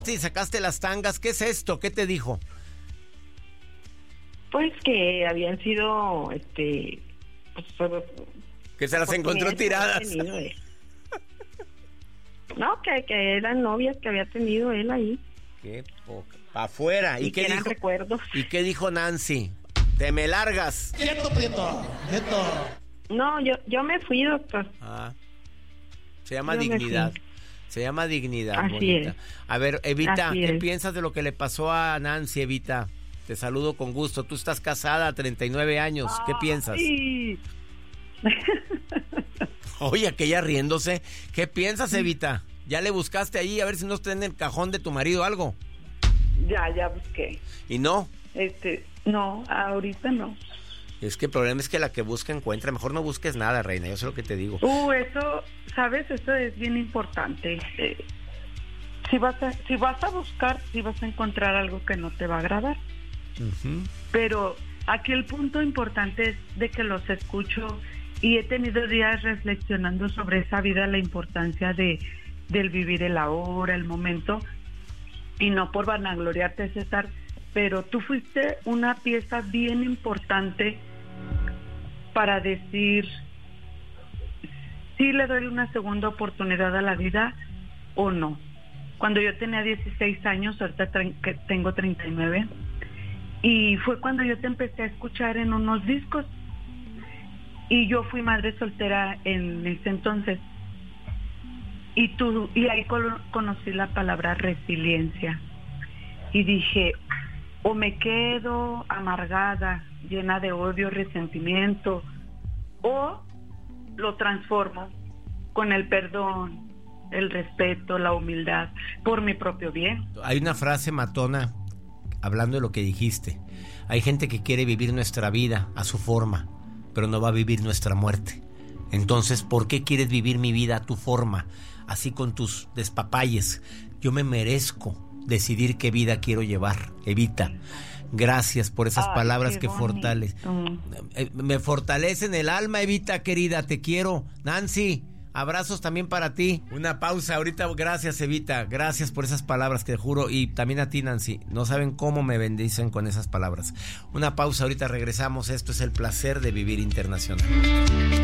Sí, sacaste las tangas. ¿Qué es esto? ¿Qué te dijo? Pues que habían sido, Que se las encontró tiradas. No, que eran novias que había tenido él ahí. Qué poca. Pa' afuera. ¿Y qué dijo? Recuerdos. ¿Y qué dijo Nancy? Te me largas. Quieto, Prieto. Quieto. No, yo me fui, doctor. Se llama dignidad. Se llama dignidad. Así bonita. es. A ver, Evita, Así ¿qué es. piensas de lo que le pasó a Nancy, Evita? Te saludo con gusto. Tú estás casada a 39 años. ¿Qué piensas? Sí. Oye, aquella riéndose. ¿Qué piensas, Evita? ¿Ya le buscaste ahí a ver si no está en el cajón de tu marido algo? Ya busqué. ¿Y no? No, ahorita no. Es que el problema es que la que busca encuentra. Mejor no busques nada, reina. Yo sé lo que te digo. Eso, ¿sabes? Eso es bien importante. Si vas a buscar, si vas a encontrar algo que no te va a agradar. Uh-huh. Pero aquí el punto importante es de que los escucho y he tenido días reflexionando sobre esa vida, la importancia del vivir el ahora, el momento, y no por vanagloriarte, César, pero tú fuiste una pieza bien importante para decir si le doy una segunda oportunidad a la vida o no. Cuando yo tenía 16 años, ahorita tengo 39, y fue cuando yo te empecé a escuchar en unos discos, y yo fui madre soltera en ese entonces, y ahí conocí la palabra resiliencia, y dije, o me quedo amargada, llena de odio, resentimiento, o lo transformo con el perdón, el respeto, la humildad, por mi propio bien. Hay una frase matona, hablando de lo que dijiste. Hay gente que quiere vivir nuestra vida a su forma, pero no va a vivir nuestra muerte. Entonces, ¿por qué quieres vivir mi vida a tu forma? Así con tus despapalles. Yo me merezco decidir qué vida quiero llevar. Evita. Gracias por esas palabras que fortalecen. Me fortalecen el alma, Evita, querida. Te quiero. Nancy, abrazos también para ti. Una pausa ahorita. Gracias, Evita. Gracias por esas palabras que te juro. Y también a ti, Nancy. No saben cómo me bendicen con esas palabras. Una pausa, ahorita regresamos. Esto es El Placer de Vivir Internacional.